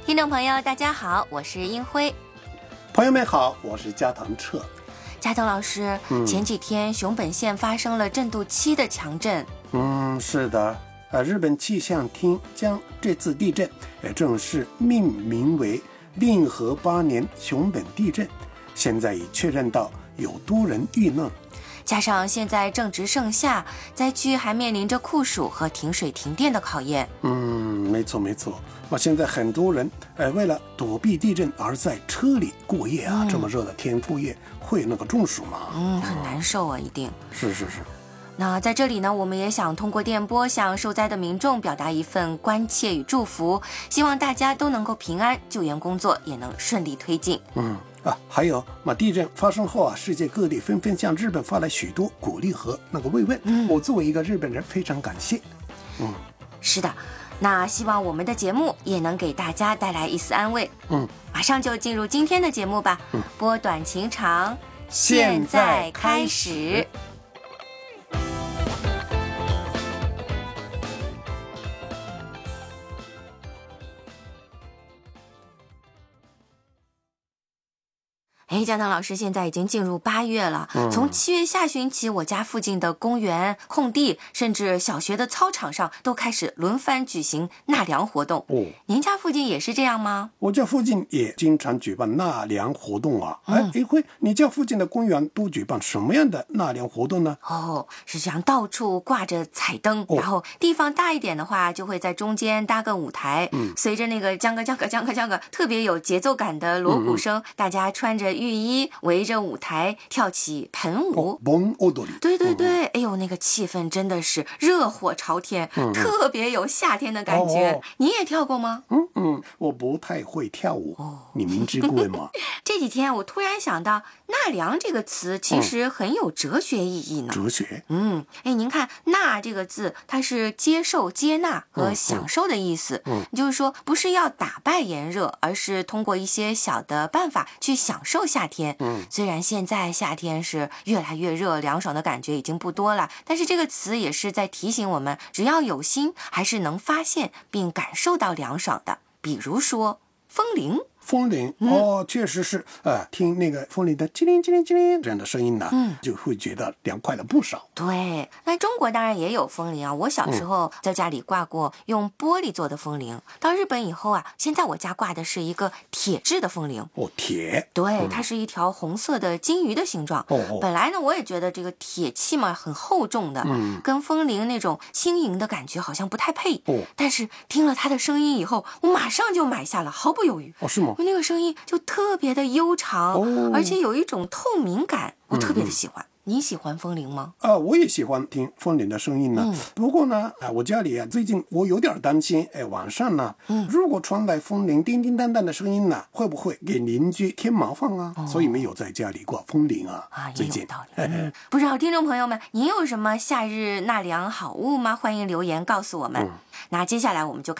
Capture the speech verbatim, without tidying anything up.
听众朋友大家好，我是英辉。 朋友们好，我是加藤彻。 加藤老师、嗯、前几天熊本县发生了震度七的强震。 嗯，是的，呃，日本气象厅将这次地震呃正式命名为令和八年熊本地震，现在已确认到有多人遇难。 加上现在正值盛夏，灾区还面临着酷暑和停水停电的考验。 嗯，没错没错。那现在很多人呃为了躲避地震而在车里过夜啊，嗯、这么热的天过夜会那个中暑吗？ 嗯，很难受啊，一定。 是是是。 那在这里呢，我们也想通过电波向受灾的民众表达一份关切与祝福，希望大家都能够平安，救援工作也能顺利推进。 嗯啊，还有嘛，地震发生后啊，世界各地纷纷向日本发来许多鼓励和那个慰问。嗯，我作为一个日本人，非常感谢。 嗯，是的。那希望我们的节目也能给大家带来一丝安慰。 嗯， 马上就进入今天的节目吧。嗯，拨短情长，现在开始。哎，江棠老师，现在已经进入八月了。嗯、从七月下旬起，我家附近的公园、空地，甚至小学的操场上，都开始轮番举行纳凉活动。哦，您家附近也是这样吗？ 我家附近也经常举办纳凉活动啊。嗯、哎，一辉，你家附近的公园都举办什么样的纳凉活动呢？ 哦，是这样，到处挂着彩灯，哦、然后地方大一点的话，就会在中间搭个舞台，嗯、随着那个将个将个将个将个特别有节奏感的锣鼓声，嗯、大家穿着浴衣围着舞台跳起盆舞， 盆踊り。 对对对，嗯、哎呦，那个气氛真的是热火朝天，嗯、特别有夏天的感觉。哦、你也跳过吗？ 嗯嗯，我不太会跳舞。哦，你明知故问吗？ 这几天我突然想到，纳凉这个词其实很有哲学意义呢。 哲学？ 嗯，哎，您看纳这个字，它是接受、接纳和享受的意思。嗯，嗯就是说不是要打败炎热，而是通过一些小的办法去享受夏天。嗯，虽然现在夏天是越来越热，凉爽的感觉已经不多了，但是这个词也是在提醒我们，只要有心，还是能发现并感受到凉爽的。比如说风铃。 风铃哦，确实是，呃，听那个风铃的叽铃叽铃叽铃这样的声音呢，嗯，就会觉得凉快了不少。 对，那中国当然也有风铃啊。我小时候在家里挂过用玻璃做的风铃，到日本以后啊，现在我家挂的是一个铁制的风铃。 哦，铁。 对，它是一条红色的金鱼的形状。哦哦。本来呢，我也觉得这个铁器嘛很厚重的，嗯，跟风铃那种轻盈的感觉好像不太配。哦。但是听了它的声音以后，我马上就买下了，毫不犹豫。 哦，是吗？ 那个声音就特别的悠长，哦、而且有一种透明感，我特别的喜欢。嗯嗯你喜欢风铃吗？ 啊、呃，我也喜欢听风铃的声音呢。嗯、不过呢，啊，我家里啊，最近我有点担心，哎，晚上呢，嗯、如果传来风铃叮叮当当的声音呢，会不会给邻居添麻烦啊？哦、所以没有在家里挂风铃啊。 啊， 最近也有道理。嗯、不知道听众朋友们，您有什么夏日纳凉好物吗？欢迎留言告诉我们。嗯、那接下来我们就看。